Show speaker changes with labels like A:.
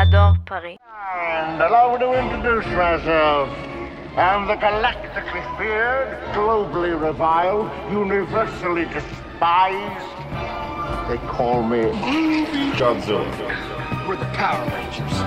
A: j'adore Paris.
B: And allow me to introduce myself. I'm the galactically feared, globally reviled, universally despised. They call me Godzilla.
C: We're the Power Rangers.